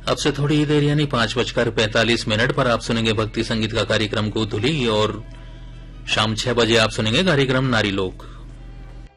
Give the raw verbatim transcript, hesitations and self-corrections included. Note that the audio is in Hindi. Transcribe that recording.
अब से थोड़ी ही देर यानी पांच बजकर पैंतालीस मिनट पर आप सुनेंगे भक्ति संगीत का कार्यक्रम गोधुली और शाम छह बजे आप सुनेंगे कार्यक्रम नारी लोक।